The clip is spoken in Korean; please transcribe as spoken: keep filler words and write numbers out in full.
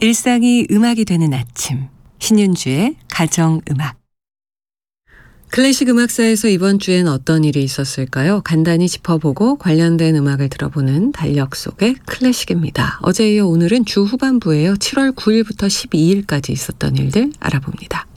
일상이 음악이 되는 아침, 신윤주의 가정음악. 클래식 음악사에서 이번 주엔 어떤 일이 있었을까요? 간단히 짚어보고 관련된 음악을 들어보는 달력 속의 클래식입니다. 어제 이어 오늘은 주 후반부에요. 칠월 구일부터 십이일까지 있었던 일들 알아봅니다.